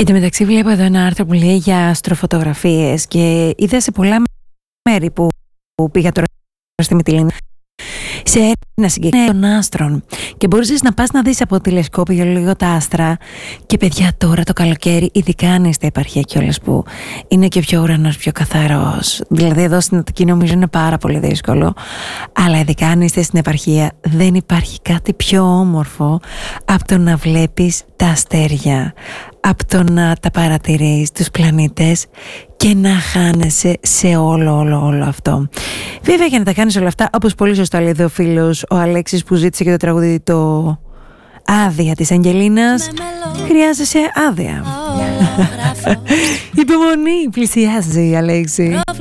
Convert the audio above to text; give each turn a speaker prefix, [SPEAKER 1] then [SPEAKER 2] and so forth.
[SPEAKER 1] Εν τω μεταξύ βλέπω εδώ ένα άρθρο που λέει για αστροφωτογραφίες και είδα σε πολλά μέρη που πήγα τώρα στη Μυτιλίνη σε ένα συγκεκριμένο των άστρων και μπορούσες να πας να δεις από τηλεσκόπιο λίγο τα άστρα. Και παιδιά, τώρα το καλοκαίρι, ειδικά αν είστε επαρχία κιόλας, που είναι και πιο ουρανός πιο καθαρός, δηλαδή εδώ στην Αττική νομίζω είναι πάρα πολύ δύσκολο, αλλά ειδικά αν είστε στην επαρχία, δεν υπάρχει κάτι πιο όμορφο από το να βλέπεις τα αστέρια, από το να τα παρατηρείς, τους πλανήτες, και να χάνεσαι σε όλο αυτό. Βέβαια, για να τα κάνεις όλα αυτά, όπως πολύ σωστά λέει εδώ ο φίλος ο Αλέξης που ζήτησε και το τραγούδι το Άδεια της Αγγελίνας, χρειάζεσαι άδεια. Υπομονή, πλησιάζει η Αλέξη.